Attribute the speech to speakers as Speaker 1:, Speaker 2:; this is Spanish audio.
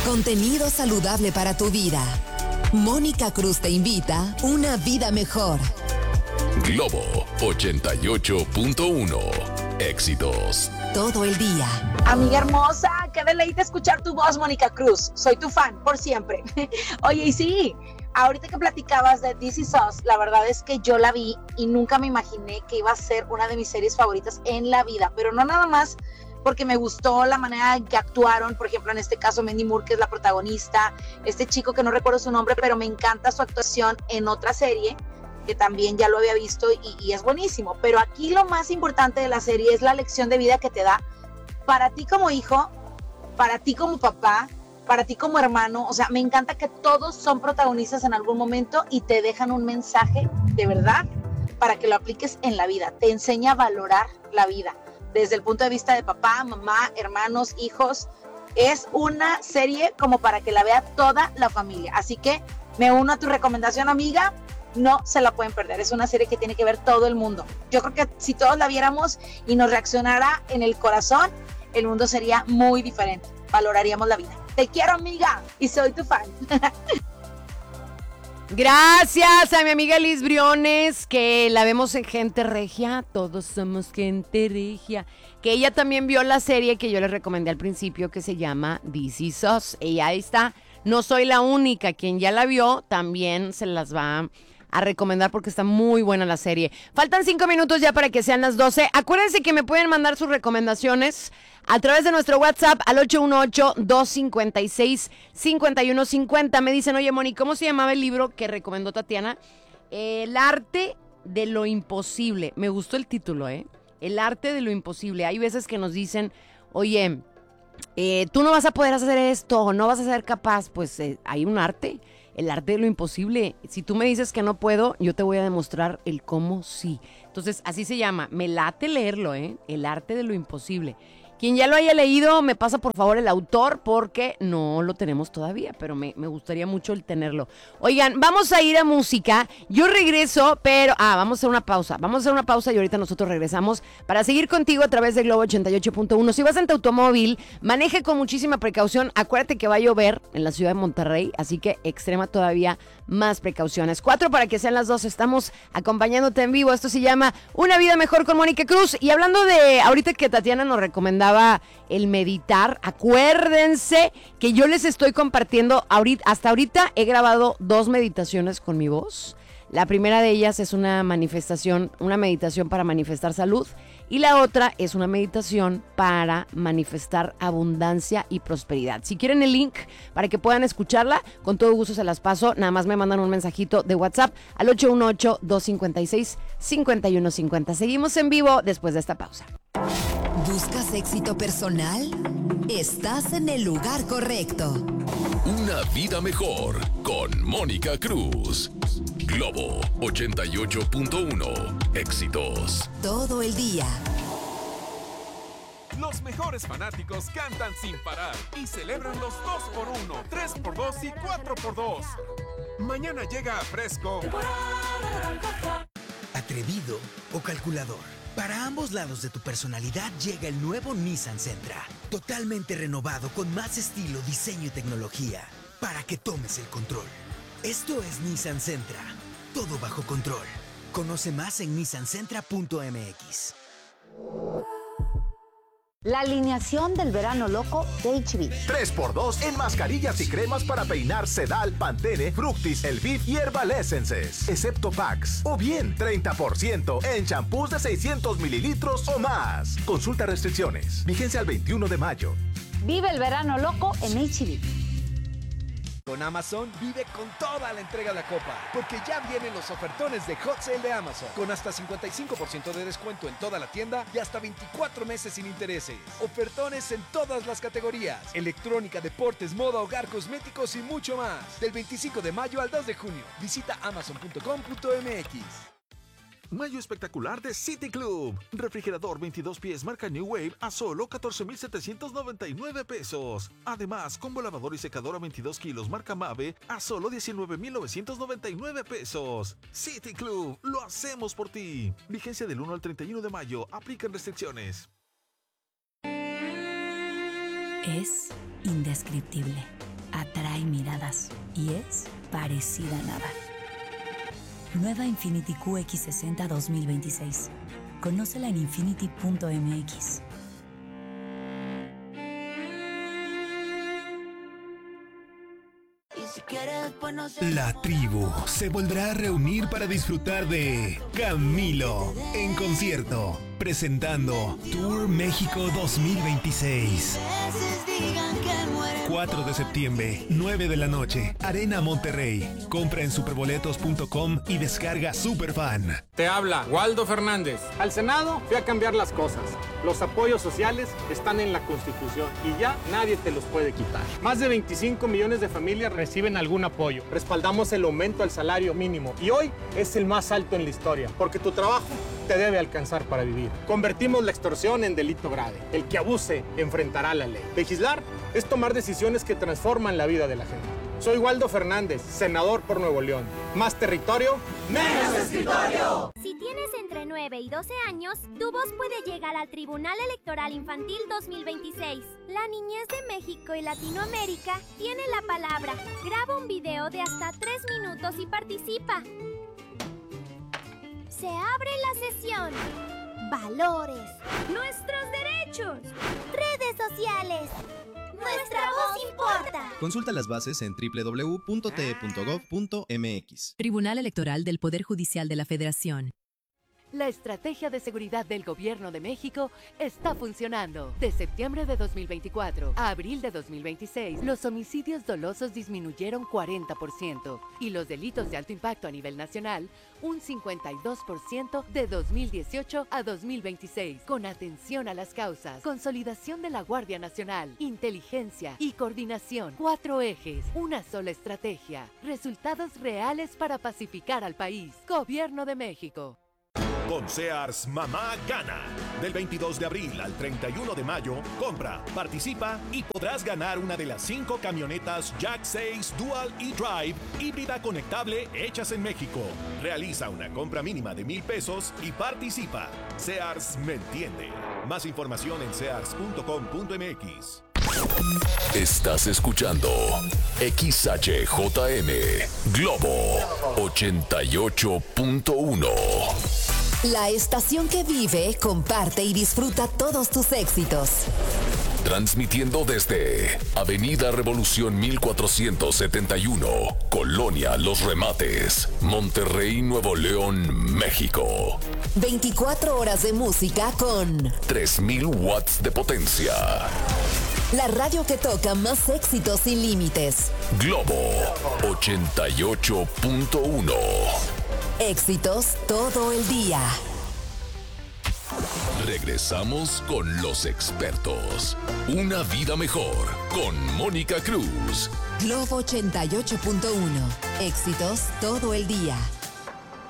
Speaker 1: Contenido saludable para tu vida. Mónica Cruz te invita a una vida mejor.
Speaker 2: Globo 88.1. Éxitos
Speaker 1: todo el día.
Speaker 3: Amiga hermosa, qué deleite escuchar tu voz, Mónica Cruz. Soy tu fan, por siempre. Oye, y sí, ahorita que platicabas de This Is Us, la verdad es que yo la vi y nunca me imaginé que iba a ser una de mis series favoritas en la vida. Pero no nada más porque me gustó la manera en que actuaron, por ejemplo, en este caso Mandy Moore, que es la protagonista, este chico que no recuerdo su nombre, pero me encanta su actuación en otra serie, que también ya lo había visto y es buenísimo. Pero aquí lo más importante de la serie es la lección de vida que te da para ti como hijo, para ti como papá, para ti como hermano. O sea, me encanta que todos son protagonistas en algún momento y te dejan un mensaje de verdad para que lo apliques en la vida. Te enseña a valorar la vida desde el punto de vista de papá, mamá, hermanos, hijos. Es una serie como para que la vea toda la familia. Así que me uno a tu recomendación, amiga. No se la pueden perder. Es una serie que tiene que ver todo el mundo. Yo creo que si todos la viéramos y nos reaccionara en el corazón, el mundo sería muy diferente. Valoraríamos la vida. Te quiero, amiga, y soy tu fan.
Speaker 4: Gracias a mi amiga Liz Briones, que la vemos en Gente Regia. Todos somos gente regia. Que ella también vio la serie que yo les recomendé al principio, que se llama This Is Us. Ella ahí está. No soy la única. Quien ya la vio también se las va a recomendar porque está muy buena la serie. Faltan 5 minutos ya para que sean las 12. Acuérdense que me pueden mandar sus recomendaciones a través de nuestro WhatsApp al 818-256-5150. Me dicen, oye, Moni, ¿cómo se llamaba el libro que recomendó Tatiana? El arte de lo imposible. Me gustó el título, ¿eh? El arte de lo imposible. Hay veces que nos dicen, oye, tú no vas a poder hacer esto, no vas a ser capaz. Pues hay un arte. El arte de lo imposible. Si tú me dices que no puedo, yo te voy a demostrar el cómo sí. Entonces, así se llama. Me late leerlo, ¿eh? El arte de lo imposible. Quien ya lo haya leído, me pasa por favor el autor, porque no lo tenemos todavía, pero me gustaría mucho el tenerlo. Oigan, vamos a ir a música. Yo regreso, pero... vamos a hacer una pausa. Vamos a hacer una pausa y ahorita nosotros regresamos para seguir contigo a través de Globo 88.1. Si vas en tu automóvil, maneje con muchísima precaución. Acuérdate que va a llover en la ciudad de Monterrey, así que extrema todavía más precauciones. 4 para que sean las 2. Estamos acompañándote en vivo. Esto se llama Una Vida Mejor con Mónica Cruz. Y hablando de ahorita que Tatiana nos recomendaba el meditar, acuérdense que yo les estoy compartiendo hasta ahorita he grabado 2 meditaciones con mi voz. La primera de ellas es una meditación para manifestar salud, y la otra es una meditación para manifestar abundancia y prosperidad. Si quieren el link para que puedan escucharla, con todo gusto se las paso. Nada más me mandan un mensajito de WhatsApp al 818-256-5150. Seguimos en vivo después de esta pausa.
Speaker 1: ¿Buscas éxito personal? Estás en el lugar correcto.
Speaker 2: Una vida mejor con Mónica Cruz. Globo 88.1. Éxitos
Speaker 1: todo el día.
Speaker 5: Los mejores fanáticos cantan sin parar y celebran los 2x1, 3x2 y 4x2. Mañana llega a Fresco.
Speaker 6: ¿Atrevido o calculador? Para ambos lados de tu personalidad llega el nuevo Nissan Sentra. Totalmente renovado con más estilo, diseño y tecnología. Para que tomes el control. Esto es Nissan Sentra. Todo bajo control. Conoce más en nissansentra.mx.
Speaker 7: La alineación del verano loco de HB.
Speaker 8: 3x2 en mascarillas y cremas para peinar Sedal, Pantene, Fructis, Elviv y Herbal Essences, excepto packs. O bien 30% en champús de 600 mililitros o más. Consulta restricciones. Vigencia al 21 de mayo.
Speaker 7: Vive el verano loco en HB.
Speaker 9: Con Amazon vive con toda la entrega de la copa, porque ya vienen los ofertones de Hot Sale de Amazon, con hasta 55% de descuento en toda la tienda y hasta 24 meses sin intereses. Ofertones en todas las categorías: electrónica, deportes, moda, hogar, cosméticos y mucho más. Del 25 de mayo al 2 de junio. Visita amazon.com.mx.
Speaker 8: Mayo espectacular de City Club. Refrigerador 22 pies marca New Wave a solo 14,799 pesos. Además, combo lavador y secadora 22 kilos marca Mave a solo 19,999 pesos. City Club, lo hacemos por ti. Vigencia del 1 al 31 de mayo. Aplican restricciones.
Speaker 1: Es indescriptible.
Speaker 10: atrae miradas y es parecida a nada. Nueva Infiniti QX60 2026. Conócela en infiniti.mx.
Speaker 11: La tribu se volverá a reunir para disfrutar de Camilo en concierto, presentando Tour México 2026. 4 de septiembre, 9 de la noche, Arena Monterrey. Compra en superboletos.com y descarga Superfan.
Speaker 12: Te habla Waldo Fernández. Al Senado fui a cambiar las cosas. Los apoyos sociales están en la Constitución y ya nadie te los puede quitar. Más de 25 millones de familias reciben algún apoyo. Respaldamos el aumento al salario mínimo y hoy es el más alto en la historia, porque tu trabajo te debe alcanzar para vivir. Convertimos la extorsión en delito grave. El que abuse enfrentará la ley. Legislar es tomar decisiones que transforman la vida de la gente. Soy Waldo Fernández, senador por Nuevo León. Más territorio, menos escritorio.
Speaker 13: Si tienes entre 9 y 12 años, tu voz puede llegar al Tribunal Electoral Infantil 2026. La niñez de México y Latinoamérica tiene la palabra. Graba un video de hasta 3 minutos y participa. Se abre la sesión. Valores. Nuestros derechos. Redes sociales. Nuestra voz importa.
Speaker 14: Consulta las bases en www.te.gov.mx.
Speaker 15: Tribunal Electoral del Poder Judicial de la Federación.
Speaker 16: La estrategia de seguridad del Gobierno de México está funcionando. De septiembre de 2024 a abril de 2026, los homicidios dolosos disminuyeron 40% y los delitos de alto impacto a nivel nacional un 52% de 2018 a 2026. Con atención a las causas, consolidación de la Guardia Nacional, inteligencia y coordinación. 4 ejes, una sola estrategia. Resultados reales para pacificar al país. Gobierno de México.
Speaker 17: Con Sears, mamá gana. Del 22 de abril al 31 de mayo, compra, participa y podrás ganar una de las 5 camionetas Jack 6 Dual e-Drive híbrida conectable hechas en México. Realiza una compra mínima de $1,000 y participa. Sears me entiende. Más información en sears.com.mx.
Speaker 2: Estás escuchando XHJM Globo 88.1.
Speaker 1: La estación que vive, comparte y disfruta todos tus éxitos.
Speaker 2: Transmitiendo desde Avenida Revolución 1471, Colonia Los Remates, Monterrey, Nuevo León, México.
Speaker 1: 24 horas de música con
Speaker 2: 3000 watts de potencia.
Speaker 1: La radio que toca más éxitos sin límites.
Speaker 2: Globo 88.1.
Speaker 1: Éxitos todo el día.
Speaker 2: Regresamos con los expertos. Una vida mejor con Mónica Cruz.
Speaker 1: Globo 88.1. Éxitos todo el día.